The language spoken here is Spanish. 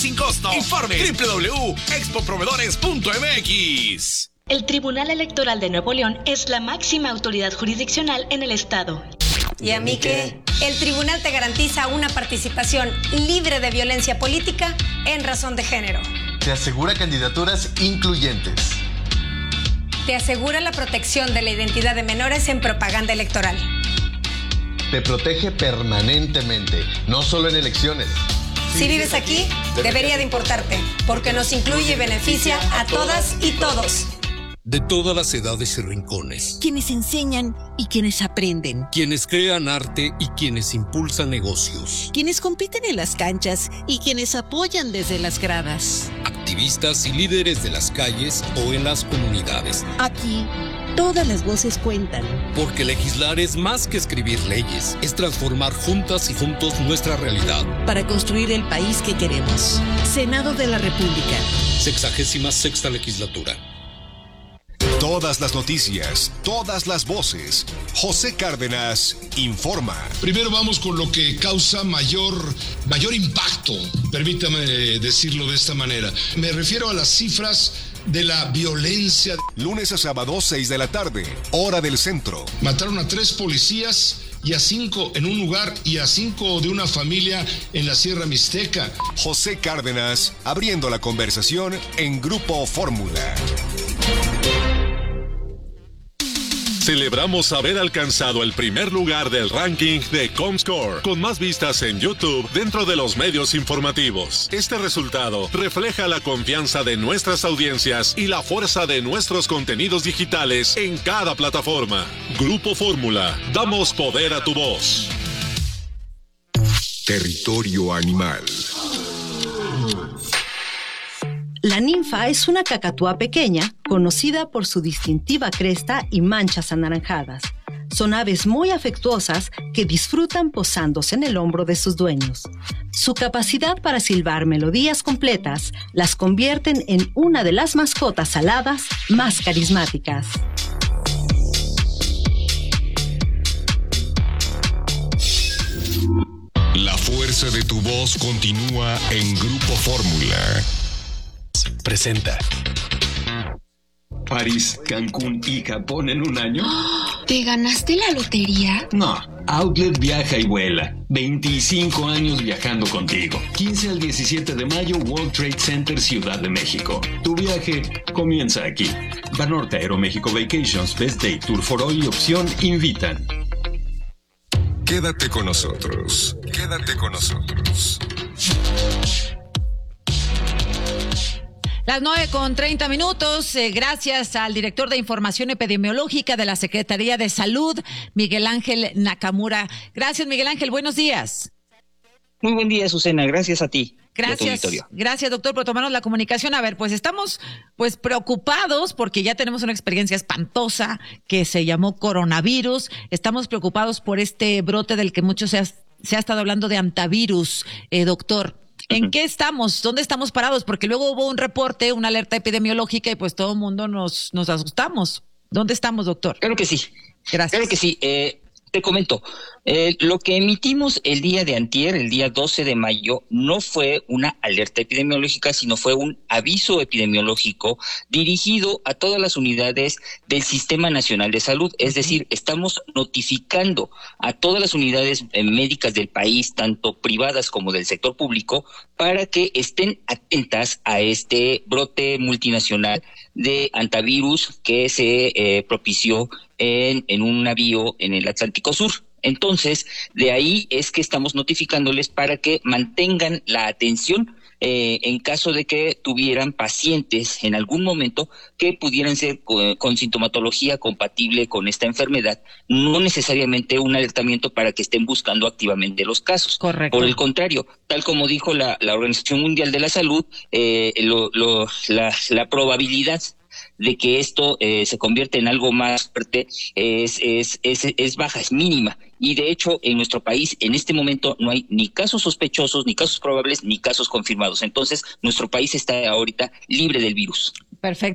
sin costo. Informe www.expoproveedores.mx. El Tribunal Electoral de Nuevo León es la máxima autoridad jurisdiccional en el estado. ¿Y a mí qué? El tribunal te garantiza una participación libre de violencia política en razón de género. Te asegura candidaturas incluyentes. Te asegura la protección de la identidad de menores en propaganda electoral. Te protege permanentemente, no solo en elecciones. Si vives aquí, debería de importarte, porque nos incluye y beneficia a todas y todos. De todas las edades y rincones. Quienes enseñan y quienes aprenden. Quienes crean arte y quienes impulsan negocios. Quienes compiten en las canchas y quienes apoyan desde las gradas. Activistas y líderes de las calles o en las comunidades. Aquí, todas las voces cuentan. Porque legislar es más que escribir leyes. Es transformar juntas y juntos nuestra realidad. Para construir el país que queremos. Senado de la República. 66ª legislatura. Todas las noticias, todas las voces. José Cárdenas informa. Primero vamos con lo que causa mayor impacto, permítame decirlo de esta manera. Me refiero a las cifras de la violencia. Lunes a sábado, 6 de la tarde, hora del centro. Mataron a 3 policías y a 5 en un lugar y a 5 de una familia en la Sierra Mixteca. José Cárdenas abriendo la conversación en Grupo Fórmula. Celebramos haber alcanzado el primer lugar del ranking de Comscore, con más vistas en YouTube dentro de los medios informativos. Este resultado refleja la confianza de nuestras audiencias y la fuerza de nuestros contenidos digitales en cada plataforma. Grupo Fórmula, damos poder a tu voz. Territorio animal. La ninfa es una cacatúa pequeña, conocida por su distintiva cresta y manchas anaranjadas. Son aves muy afectuosas que disfrutan posándose en el hombro de sus dueños. Su capacidad para silbar melodías completas las convierten en una de las mascotas aladas más carismáticas. La fuerza de tu voz continúa en Grupo Fórmula. Presenta. París, Cancún y Japón en un año. ¿Te ganaste la lotería? No, Outlet viaja y vuela. 25 años viajando contigo. 15 al 17 de mayo, World Trade Center, Ciudad de México. Tu viaje comienza aquí. Banorte, Aeroméxico Vacations, Best Day, Tour for All y Opción invitan. Quédate con nosotros. Quédate con nosotros. Las 9:30. Gracias al director de Información Epidemiológica de la Secretaría de Salud, Miguel Ángel Nakamura. Gracias, Miguel Ángel. Buenos días. Muy buen día, Susana. Gracias a ti. Gracias, doctor, por tomarnos la comunicación. A ver, pues estamos preocupados porque ya tenemos una experiencia espantosa que se llamó coronavirus. Estamos preocupados por este brote del que mucho se ha estado hablando de hantavirus, doctor. ¿En qué estamos? ¿Dónde estamos parados? Porque luego hubo un reporte, una alerta epidemiológica y pues todo el mundo nos asustamos. ¿Dónde estamos, doctor? Claro que sí. Gracias. Claro que sí. Te comento, lo que emitimos el día de antier, el día 12 de mayo, no fue una alerta epidemiológica, sino fue un aviso epidemiológico dirigido a todas las unidades del Sistema Nacional de Salud. Es decir, estamos notificando a todas las unidades médicas del país, tanto privadas como del sector público, para que estén atentas a este brote multinacional de hantavirus que se propició en un navío en el Atlántico Sur. Entonces, de ahí es que estamos notificándoles para que mantengan la atención en caso de que tuvieran pacientes en algún momento que pudieran ser con sintomatología compatible con esta enfermedad, no necesariamente un alertamiento para que estén buscando activamente los casos. Correcto. Por el contrario, tal como dijo la Organización Mundial de la Salud, la probabilidad de que esto se convierta en algo más fuerte es baja, es mínima. Y de hecho, en nuestro país, en este momento, no hay ni casos sospechosos, ni casos probables, ni casos confirmados. Entonces, nuestro país está ahorita libre del virus. Perfecto.